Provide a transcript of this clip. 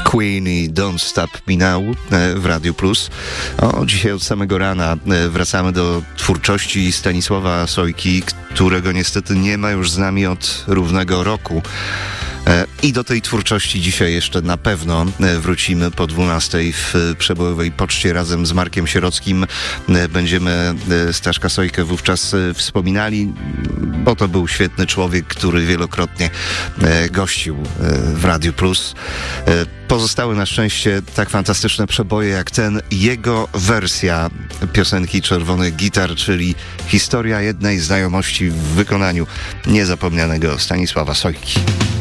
Queen i Don't Stop Me Now w Radiu Plus. Dzisiaj od samego rana wracamy do twórczości Stanisława Sojki, którego niestety nie ma już z nami od równego roku. I do tej twórczości dzisiaj jeszcze na pewno wrócimy po 12:00 w Przebojowej Poczcie razem z Markiem Sierockim. Będziemy Staszka Sojkę wówczas wspominali, bo to był świetny człowiek, który wielokrotnie gościł w Radiu Plus. Pozostały na szczęście tak fantastyczne przeboje jak ten, jego wersja piosenki Czerwony Gitar, czyli historia jednej znajomości w wykonaniu niezapomnianego Stanisława Sojki.